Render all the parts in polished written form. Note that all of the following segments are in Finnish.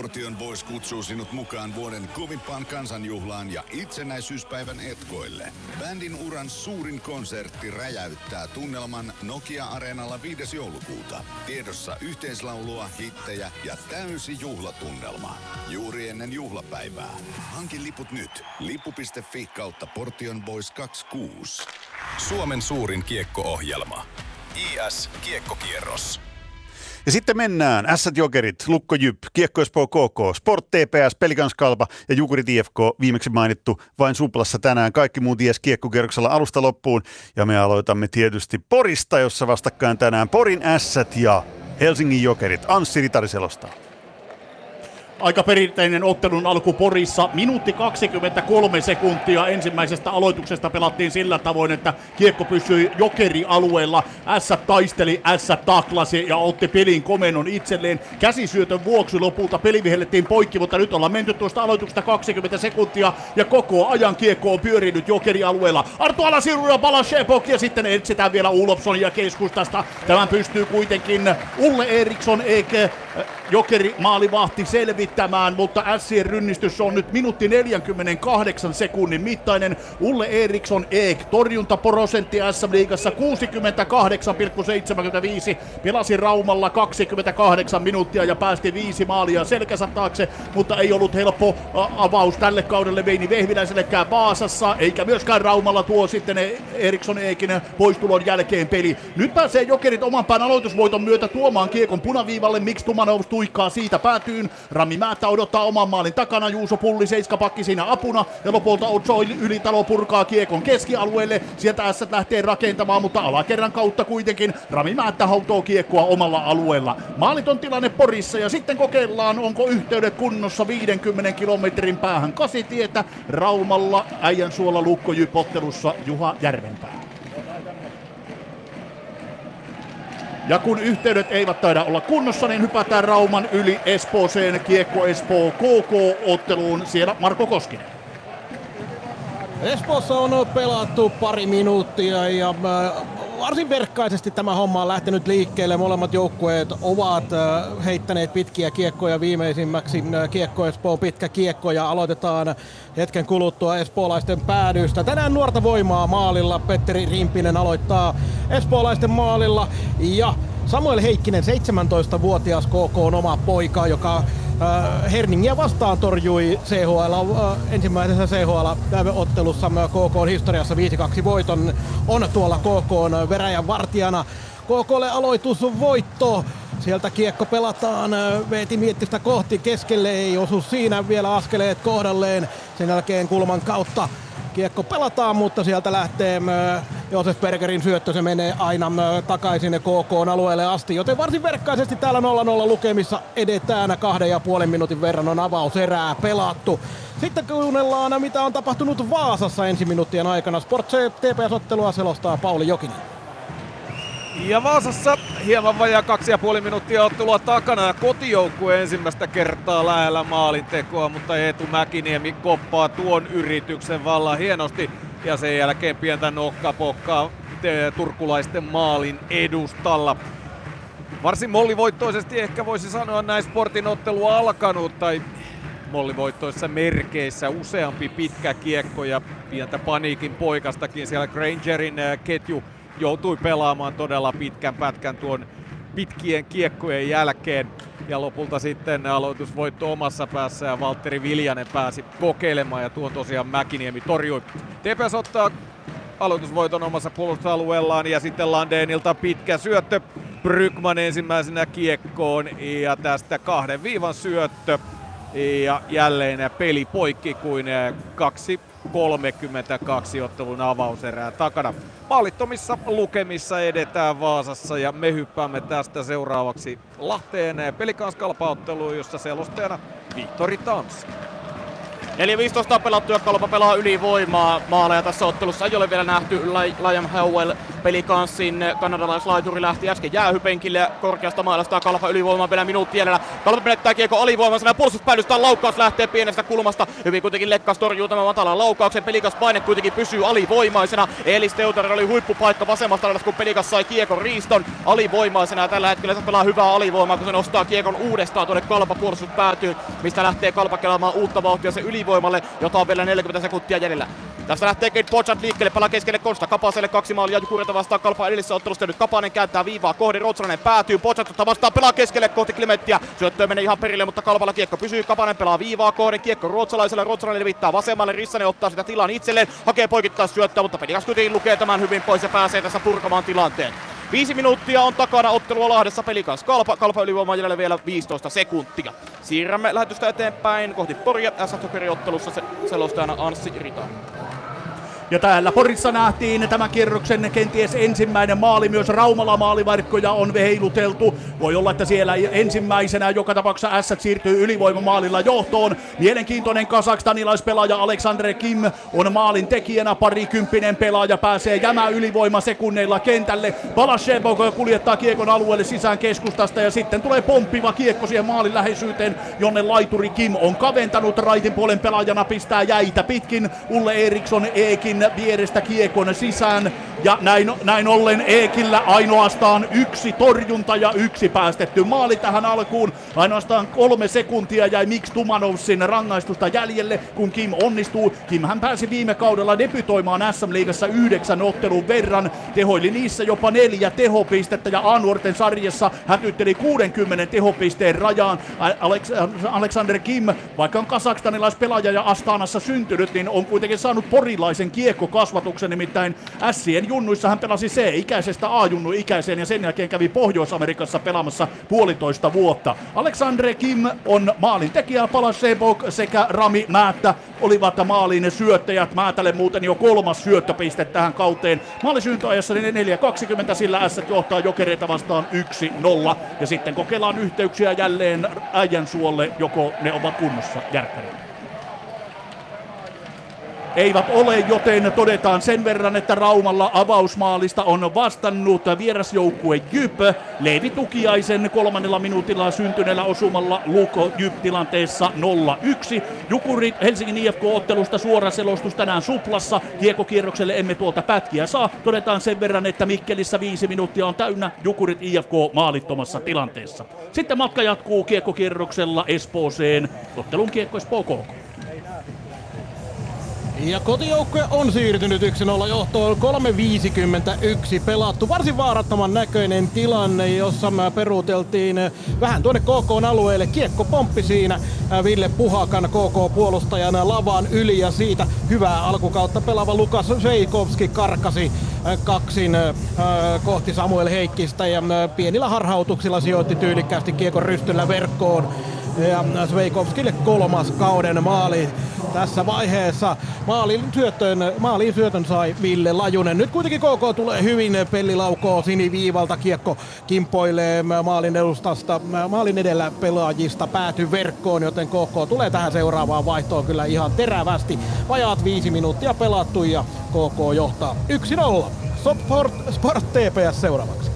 Portion Boys kutsuu sinut mukaan vuoden kovimpaan kansanjuhlaan ja itsenäisyyspäivän etkoille. Bändin uran suurin konsertti räjäyttää tunnelman Nokia-areenalla 5. joulukuuta. Tiedossa yhteislaulua, hittejä ja täysi juhlatunnelma. Juuri ennen juhlapäivää. Hankin liput nyt. Lippu.fi/Portion Boys 26. Suomen suurin kiekko-ohjelma. IS Kiekkokierros. Ja sitten mennään. Ässät Jokerit, Lukko Jyp, Kiekko Espoo KK, Sport TPS, Pelikans Kalpa ja Jukurit IFK viimeksi mainittu vain Suplassa tänään. Kaikki muut IS Kiekkokierroksella alusta loppuun. Ja me aloitamme tietysti Porista, jossa vastakkain tänään Porin Ässät ja Helsingin Jokerit. Anssi Ritari selostaa. Aika perinteinen ottelun alku Porissa. Minuutti 23 sekuntia ensimmäisestä aloituksesta pelattiin sillä tavoin, että kiekko pysyi Jokeri-alueella. Ässät taisteli, Ässät taklasi ja otti pelin komennon itselleen. Käsisyötön vuoksi lopulta peli vihellettiin poikki, mutta nyt ollaan menty tuosta aloituksesta 20 sekuntia ja koko ajan kiekko on pyörinyt Jokeri-alueella. Arttu Alasiru ja Balashepok ja sitten etsitään vielä Ulofsonia keskustasta. Tämän pystyy kuitenkin Ulle Eriksson eikä Jokeri maalivahti selvittämään, mutta Ässien rynnistys on nyt minuutti 48 sekunnin mittainen. Ulle Eriksson torjuntaprosentti SM-liigassa 68,75. Pelasi Raumalla 28 minuuttia ja päästi 5 maalia selkänsä taakse, mutta ei ollut helppo avaus tälle kaudelle Veini Vehviläisellekään Vaasassa, eikä myöskään Raumalla tuo sitten Eriksson Eekin poistulon jälkeen peli. Nyt pääsee Jokerit oman pään aloitusvoiton myötä tuomaan kiekon punaviivalle, miksi Tumanov tuikkaa siitä päätyyn. Rami Määttä odottaa oman maalin takana, Juuso Pulli seiskapakki siinä apuna ja lopulta Otso Ylitalo purkaa kiekon keskialueelle. Sieltä Ässät lähtee rakentamaan, mutta alakerran kautta kuitenkin Rami Määttä hautoo kiekkoa omalla alueella. Maaliton tilanne Porissa ja sitten kokeillaan, onko yhteydet kunnossa 50 kilometrin päähän Kasitietä Raumalla Äijänsuolla Lukko Jyp -ottelussa Juha Järvenpää. Ja kun yhteydet eivät taida olla kunnossa, niin hypätään Rauman yli Espooseen Kiekko Espoo KK-otteluun. Siellä Marko Koskinen. Espoossa on pelattu pari minuuttia ja varsin verkkaisesti tämä homma on lähtenyt liikkeelle. Molemmat joukkueet ovat heittäneet pitkiä kiekkoja, viimeisimmäksi Kiekko Espoo pitkä kiekko ja aloitetaan hetken kuluttua espoolaisten päädystä. Tänään nuorta voimaa maalilla. Petteri Rimpinen aloittaa espoolaisten maalilla ja Samuel Heikkinen, 17-vuotias KK on oma poika, joka Herningiä vastaan torjui ensimmäisessä CHL-ottelussa KK:n historiassa 5-2 voiton. On tuolla KK:n veräjän vartijana. KK:lle aloitusvoitto. Sieltä kiekko pelataan Veeti Miettistä kohti, keskelle ei osu siinä, vielä askeleet kohdalleen. Sen jälkeen kulman kautta kiekko pelataan, mutta sieltä lähtee Joosef Bergerin syöttö, se menee aina takaisin KK:n alueelle asti, joten varsin verkkaisesti täällä 0-0 lukemissa edetään. 2,5 minuutin verran on avauserää pelattu. Sitten kuunnellaan, mitä on tapahtunut Vaasassa ensi minuuttien aikana. Sport TPS-ottelua selostaa Pauli Jokinen. Ja Vaasassa hieman vajaa 2,5 minuuttia ottelua takana ja kotijoukkue ensimmäistä kertaa lähellä maalintekoa, mutta Eetu Mäkiniemi koppaa tuon yrityksen vallan hienosti ja sen jälkeen pientä nokkapokkaa turkulaisten maalin edustalla. Varsin mollivoittoisesti ehkä voisi sanoa näin Sportin ottelu alkanut tai mollivoittoissa merkeissä useampi pitkä kiekko ja pientä paniikin poikastakin siellä Grangerin ketju joutui pelaamaan todella pitkän pätkän tuon pitkien kiekkojen jälkeen. Ja lopulta sitten aloitusvoitto omassa päässä ja Valtteri Viljanen pääsi kokeilemaan ja tuon tosiaan Mäkiniemi torjui. TPS ottaa aloitusvoiton omassa puolustusalueellaan ja sitten Landénilta pitkä syöttö. Brygman ensimmäisenä kiekkoon ja tästä 2 viivan syöttö. Ja jälleen peli poikki kuin 2.32 ottelun avauserää takana. Maalittomissa lukemissa edetään Vaasassa ja me hyppäämme tästä seuraavaksi Lahteen Pelikans Kalpa-otteluun, jossa selostajana Vihtori Tams. 4.15 on pelattu ja Kalpa pelaa ylivoimaa. Maaleja tässä ottelussa ei ole vielä nähty. Liam Howell Pelikanssin kanadalaislaituri lähti äsken jäähypenkille korkeasta maalasta. Kalpa ylivoimaa vielä minuutti jäljellä. Kalpa menettää kiekko alivoimaisena. Puolustuspäädystään laukaus lähtee pienestä kulmasta. Hyvin kuitenkin Lekkas torjuu tämän matalan laukauksen. Pelikas paine kuitenkin pysyy alivoimaisena. Elis Teuter oli huippupaikka vasemmasta laidasta, kun Pelikas sai kiekon riiston alivoimaisena. Ja tällä hetkellä se pelaa hyvää alivoimaa, kun se nostaa kiekon uudestaan tuonne Kalpa puolustuspäätyyn, mistä lähtee Kalpa kelaamaan uutta vauhtia se ylivoimalle, jota on vielä 40 sekuntia jäljellä. Tästä lähtee Kate Pochat liikkeelle, pelaa keskelle Konsta Kapaselle 2 maalia Jukureita vastaan Kalpa edellisessä ottelussa. Nyt Kapanen kääntää viivaa kohden, Ruotsalainen päätyy, Pochat ottaa vastaan, pelaa keskelle kohti Clementtiä. Syöttöön menee ihan perille, mutta Kalpalla kiekko pysyy, Kapanen pelaa viivaa kohden, kiekko ruotsalaiselle, Ruotsalainen levittää vasemmalle, Rissanen ottaa sitä tilan itselleen, hakee poikittais syöttöä, mutta Pelikas kuitenkin lukee tämän hyvin pois ja pääsee tässä purkamaan tilanteen. 5 minuuttia on takana ottelua Lahdessa. Pelikas Kalpa ylivoimaa jäljellä vielä 15 sekuntia. Siirrämme lähetystä eteenpäin kohti Poria. S-Hockey-ottelussa selostajana Anssi Rita. Ja täällä Porissa nähtiin tämän kierroksen kenties ensimmäinen maali. Myös Raumalla maalivarkkoja on heiluteltu. Voi olla, että siellä ensimmäisenä joka tapauksessa S siirtyy ylivoimamaalilla johtoon. Mielenkiintoinen kazakstanilaispelaaja Aleksandr Kim on maalin tekijänä. Parikymppinen pelaaja pääsee jämä ylivoimasekunneilla kentälle. Balashevov kuljettaa kiekon alueelle sisään keskustasta ja sitten tulee pomppiva kiekko siihen maalin läheisyyteen, jonne laituri Kim on kaventanut. Raitin puolen pelaajana pistää jäitä pitkin. Ulle Eriksson Eekin vierestä kiekon sisään ja näin ollen Eekillä ainoastaan 1 torjunta ja 1 päästetty maali tähän alkuun. Ainoastaan 3 sekuntia jäi Mix Tumanovsin rangaistusta jäljelle, kun Kim onnistuu. Kim hän pääsi viime kaudella debytoimaan SM-liigassa 9 ottelun verran, tehoili niissä jopa 4 tehopistettä ja A-nuorten sarjassa hätytteli 60 tehopisteen rajaan. Aleksandr Kim, vaikka on kazakstanilaispelaaja ja Astanassa syntynyt, niin on kuitenkin saanut porilaisen kiekkokasvatuksen, nimittäin Ässien junnuissa hän pelasi C-ikäisestä A-junnu-ikäiseen ja sen jälkeen kävi Pohjois-Amerikassa pelaamassa 1,5 vuotta. Aleksandr Kim on maalin tekijä, Balashevov sekä Rami Määttä olivat maalin syöttäjät. Määtälle muuten jo 3. syöttöpiste tähän kauteen. Maalisyyntöajassa 4.20, sillä S johtaa Jokereita vastaan 1-0. Ja sitten kokeillaan yhteyksiä jälleen Äijänsuolle, joko ne ovat kunnossa, Järkkänen. Eivät ole, joten todetaan sen verran, että Raumalla avausmaalista on vastannut vierasjoukkue Jyp. Leevi Tukiaisen 3. minuutilla syntyneellä osumalla Luko Jyp tilanteessa 0-1. Jukurit Helsingin IFK-ottelusta suora selostus tänään Suplassa. Kiekokierrokselle emme tuolta pätkiä saa. Todetaan sen verran, että Mikkelissä 5 minuuttia on täynnä. Jukurit IFK maalittomassa tilanteessa. Sitten matka jatkuu kiekokierroksella Espooseen. Ottelun kiekko Espoo KK. Ja kotijoukkue on siirtynyt 1-0 johtoon, 3.51 pelattu. Varsin vaarattoman näköinen tilanne, jossa peruuteltiin vähän tuonne KK:n alueelle. Kiekko pomppi siinä Ville Puhakan KK-puolustajana lavan yli ja siitä hyvää alkukautta pelaava Lukas Sveikovski karkasi kaksin kohti Samuel Heikkistä ja pienillä harhautuksilla sijoitti tyylikkäästi kiekon rystyllä verkkoon. Ja Sveikovskille 3. kauden maali tässä vaiheessa. Maaliin syötön sai Ville Lajunen. Nyt kuitenkin KK tulee hyvin, Pelli laukoo siniviivalta, kiekko kimpoilee maalin edellä pelaajista, päätyy verkkoon, joten KK tulee tähän seuraavaan vaihtoon kyllä ihan terävästi. Vajaat 5 minuuttia pelattu ja KK johtaa 1-0. Sport TPS seuraavaksi.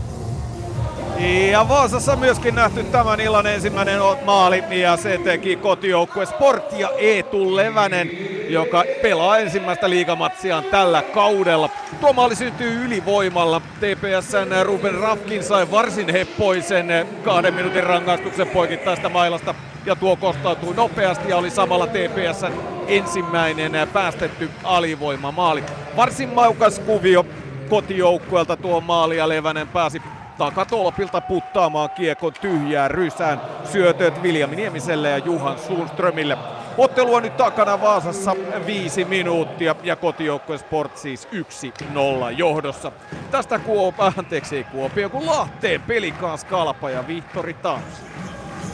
Ja Vaasassa myöskin nähty tämän illan ensimmäinen maali ja se teki kotijoukkue Sport ja Eetu Levänen, joka pelaa ensimmäistä liigamatsiaan tällä kaudella. Tuo maali syntyy ylivoimalla. TPS:n Ruben Rafkin sai varsin heppoisen 2 minuutin rangaistuksen poikittaista mailasta ja tuo kostautui nopeasti ja oli samalla TPS:n ensimmäinen päästetty alivoimamaali. Varsin maukas kuvio kotijoukkueelta tuo maali ja Levänen pääsi takatolpilta puttaamaan kiekon tyhjään rysään. Syötöt Viljami Niemiselle ja Juhan Sundströmille. Ottelu on nyt takana Vaasassa 5 minuuttia ja kotijoukkue Sport siis 1-0 johdossa. Tästä Kuopio kun Lahteen Pelikans Kalpa ja Vihtori Tanus.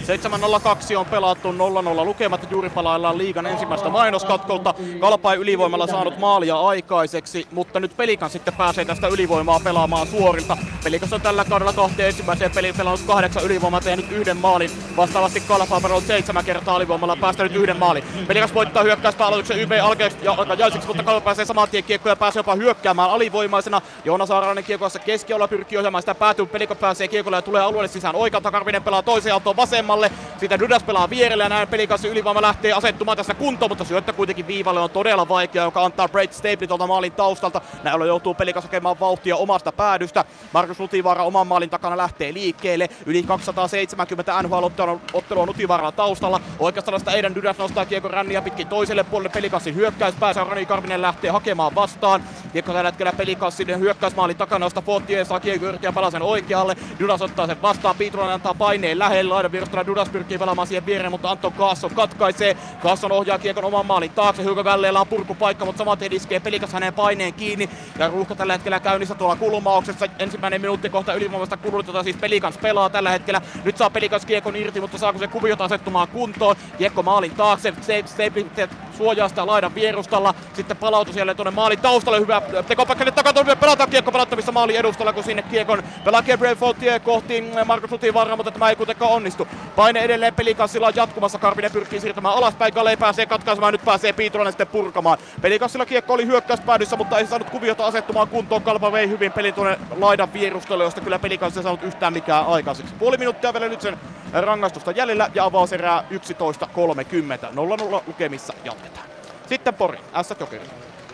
7:02 on pelattu, 0-0 lukemat, juuri palaillaan liigan ensimmäistä mainoskatkolta. Kalpa ei ylivoimalla saanut maalia aikaiseksi, mutta nyt Pelikans sitten pääsee tästä ylivoimaa pelaamaan suorilta. Pelikans on tällä kaudella 2 ensimmäiseen peliin pelannut 8 ylivoimaa, tehnyt 1 maalin. Vastaavasti Kalpa on pelannut 7 kertaa ylivoimalla, päästänyt 1 maalin. Pelikas voittaa hyökkäyspääaloituksen YB alkajaisiksi, mutta Kalpa pääsee saman tien kiekkoon ja pääsee jopa hyökkäämään alivoimaisena. Joona Saarainen kiekossa keskiolla pyrkii ohjaamaan sitä päätyy. Pelikka pääsee kiekolle ja tulee alueelle sisään oikealta. Karvinen pelaa toiseen aaltoon vasemmalle. Siitä Dudas pelaa vierelle ja näin Pelikassa ylivoima lähtee asettumaan tässä kuntoon, mutta syöttö kuitenkin viivalle on todella vaikea, joka antaa Brad Stapley tuolta maalin taustalta. Näin joutuu Pelikas hakemaan vauhtia omasta päädystä. Markus Nutivaara oman maalin takana lähtee liikkeelle. Yli 270 NHL-ottelua Nutivaaralla taustalla. Oikeasta laista Aidan Dudas nostaa kiekon ränniä pitkin toiselle puolelle. Pelikassin hyökkäys pääsee. Rani Karvinen lähtee hakemaan vastaan. Kiekko tällä hetkellä Pelikassin hyökkäysmaalin takana, josta Fontier saa kiekko irti ja palaa sen oikealle. Dudas ottaa sen vastaan. Piitulainen antaa paineen lähelle. Laidan virstona Dudas pyrkii pelaamaan siihen viereen, mutta Anton Kaasson katkaisee. Kaasson ohjaa kiekon oman maalin taakse. Hugo Galleella on purkupaikka, mutta saman tien iskee Pelikas hänen paineen kiinni. Ja ruuhka tällä hetkellä käynnissä tuolla kulmauksessa. Ensimmäinen minuutti kohta ylivoimasta kulunut, jota siis Pelikans pelaa tällä hetkellä. Nyt saa Pelikans kiekon irti, mutta saako se kuviota asettumaan kuntoon? Kiekko maalin taakse. Stapley suojaa sitä laidan vierustalla. Sitten palautus jälleen tuonne maalin taustalle. Hyvä tekopaikkalle takatoimia. Pelataan kiekko pelattavissa maalin edustalla, kun sinne kiekon pelaa Gabriel Fontier kohti Markus Nutivaara, mutta tämä ei kuitenkaan onnistu. Paine edelleen Pelikansilla on jatkumassa. Karvinen pyrkii siirtämään alaspäin. Gale pääsee katkaisemaan. Nyt pääsee Piitulainen sitten purkamaan. Pelikansilla kiekko oli hyökkäyspäädyssä, mutta ei saanut kuviota asettumaan kuntoon. Kalpa vei hyvin pelin tuonne laidan vierustolle, josta kyllä Pelikans ei saanut yhtään mikään aikaiseksi. Puoli minuuttia vielä nyt sen rangaistusta jäljellä ja avauserää 11.30. 0-0 lukemissa jatketaan. Sitten Pori, Ässät Jokerit.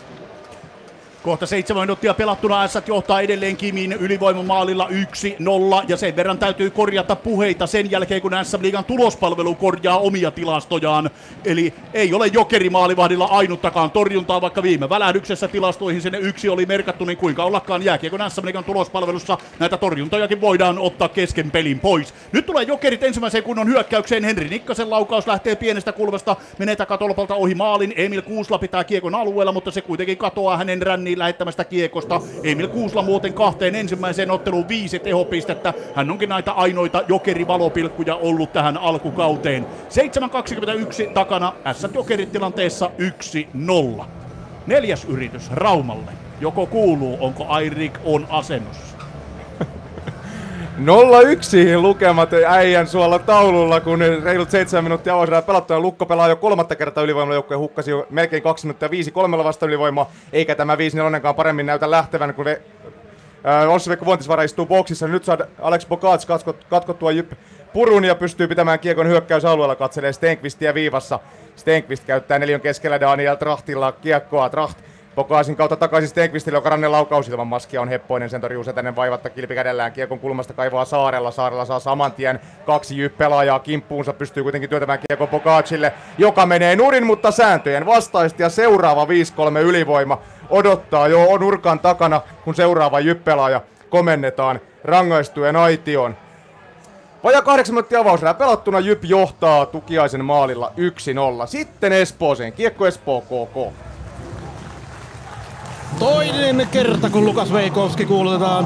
Kohta 7 minuuttia pelattuna, Ässät johtaa edelleen Kimin ylivoimamaalilla 1-0 ja sen verran täytyy korjata puheita sen jälkeen, kun SM-liigan tulospalvelu korjaa omia tilastojaan. Eli ei ole Jokerimaalivahdilla ainuttakaan torjuntaa, vaikka viime välähdyksessä tilastoihin sinne 1 oli merkattu, niin kuinka ollakaan jääkiekon SM-liigan tulospalvelussa näitä torjuntojakin voidaan ottaa kesken pelin pois. Nyt tulee Jokerit ensimmäiseen kunnon hyökkäykseen. Henri Nikkasen laukaus lähtee pienestä kulmasta, menee takatolpalta ohi maalin. Emil Kuusla pitää kiekon alueella, mutta se kuitenkin katoaa hänen ränniin lähettämästä kiekosta. Emil Kuusla muuten 2 ensimmäiseen otteluun 5 tehopistettä. Hän onkin näitä ainoita Jokeri-valopilkkuja ollut tähän alkukauteen. 7.21 takana, Ässät Jokerit tilanteessa 1-0. 4. yritys Raumalle. Joko kuuluu, onko Airik on asennossa? 0-1 lukemat äijän suolla taululla, kun reilut 7 minuuttia avauserää pelattu ja Lukko pelaa jo 3. kertaa ylivoimalla. Joukkue hukkasi jo melkein 2 minuuttia 5-3 vasta ylivoimaa, eikä tämä 5-4 paremmin näytä lähtevän, kun Ossi-Veikko Vuontisvaara istuu boksissa. Nyt saa Alex Bogats katkottua Jyp purun ja pystyy pitämään kiekon hyökkäysalueella, katselee Stenqvistia viivassa. Stenqvist käyttää 4 keskellä Daniel Trahtilla kiekkoa. Traht Pokaasin kautta takaisin Stenqvistille, joka rannen laukaus ilman maskia on heppoinen. Sen torjuu tänne vaivatta kilpikädellään. Kiekon kulmasta kaivaa Saarella. Saarella saa saman tien 2 Jyp-pelaajaa kimppuunsa. Pystyy kuitenkin työtämään kiekon Pokaacille, joka menee nurin, mutta sääntöjen vastaisesti. Ja seuraava 5-3 ylivoima odottaa jo nurkan takana, kun seuraava Jyp-pelaaja komennetaan rangaistujen aitioon. Vajaa 8 minuuttia avauserää pelattuna, Jyp johtaa Tukiaisen maalilla 1-0. Sitten Espooseen, Kiekko Espoo KK. Toinen kerta, kun Lukas Veikovski kuulutetaan